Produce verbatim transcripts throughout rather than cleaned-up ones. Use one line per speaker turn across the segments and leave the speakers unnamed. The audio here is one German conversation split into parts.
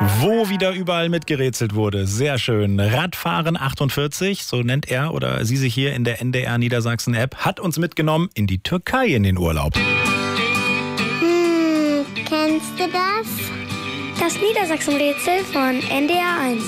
Wo wieder überall mitgerätselt wurde. Sehr schön. Radfahren achtundvierzig, so nennt er oder sie sich hier in der N D R Niedersachsen App, hat uns mitgenommen in die Türkei in den Urlaub.
Hm, kennst du das?
Das Niedersachsen-Rätsel von N D R eins.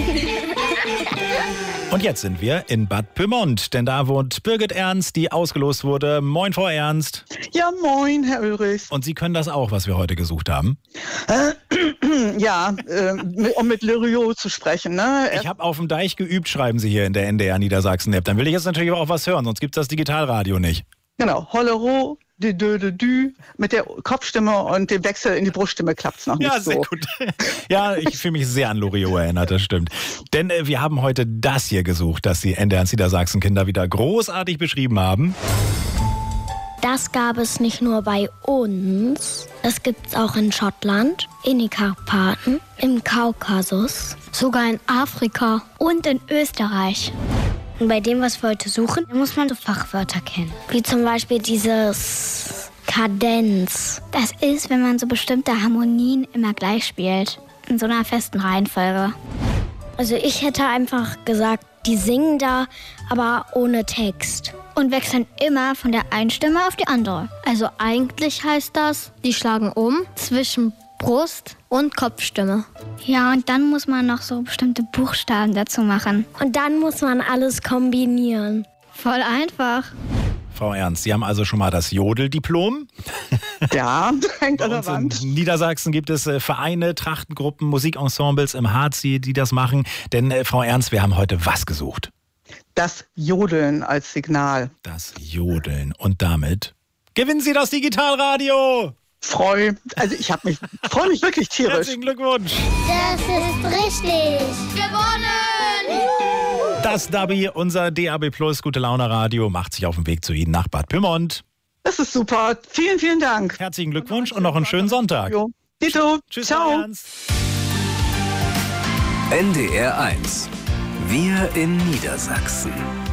Und jetzt sind wir in Bad Pyrmont, denn da wohnt Birgit Ernst, die ausgelost wurde. Moin, Frau Ernst.
Ja, moin, Herr Ulrichs.
Und Sie können das auch, was wir heute gesucht haben?
Äh, ja, äh, um mit Loriot zu sprechen. Ne?
Ich habe auf dem Deich geübt, schreiben Sie hier in der N D R Niedersachsen-App. Dann will ich jetzt natürlich auch was hören, sonst gibt es das Digitalradio nicht.
Genau, Hollero, de de de dü, mit der Kopfstimme und dem Wechsel in die Bruststimme klappt es noch nicht
ja,
so.
Ja, sehr gut. Ja, ich fühle mich sehr an Loriot erinnert, das stimmt. Denn äh, wir haben heute das hier gesucht, das die N D R Niedersachsen-Kinder wieder großartig beschrieben haben.
Das gab es nicht nur bei uns, das gibt es auch in Schottland, in den Karpaten, im Kaukasus, sogar in Afrika und in Österreich. Und bei dem, was wir heute suchen, muss man so Fachwörter kennen. Wie zum Beispiel dieses Kadenz. Das ist, wenn man so bestimmte Harmonien immer gleich spielt. In so einer festen Reihenfolge. Also ich hätte einfach gesagt, die singen da, aber ohne Text. Und wechseln immer von der einen Stimme auf die andere. Also eigentlich heißt das, die schlagen um zwischen Brust und Kopfstimme. Ja, und dann muss man noch so bestimmte Buchstaben dazu machen. Und dann muss man alles kombinieren. Voll einfach.
Frau Ernst, Sie haben also schon mal das Jodeldiplom.
Ja, hängt an
Bei
der
uns
Wand.
in Niedersachsen gibt es äh, Vereine, Trachtengruppen, Musikensembles im Harz, die, die das machen. Denn, äh, Frau Ernst, wir haben heute was gesucht?
Das Jodeln als Signal.
Das Jodeln. Und damit gewinnen Sie das Digitalradio!
Freu, also ich habe mich, freue mich wirklich tierisch.
Herzlichen Glückwunsch!
Das ist richtig.
Gewonnen!
Das Dabi, unser D A B Plus Gute Laune Radio, macht sich auf den Weg zu Ihnen nach Bad Pyrmont.
Das ist super. Vielen, vielen Dank.
Herzlichen Glückwunsch und noch einen schönen Sonntag.
Jo. Dito.
Tschüss,
Ciao.
Frau Ernst.
N D R eins. Wir in Niedersachsen.